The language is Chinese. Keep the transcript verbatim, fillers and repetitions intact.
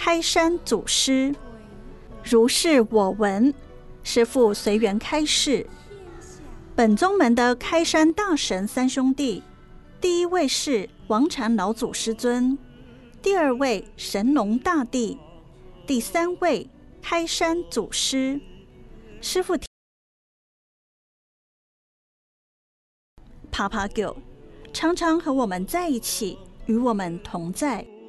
开山祖师。如是我闻，师父随缘开示。本宗门的开山大神三兄弟，第一位是王禅老祖师尊，第二位神农大帝，第三位开山祖师。师父帕帕狗常常和我们在一起，与我们同在。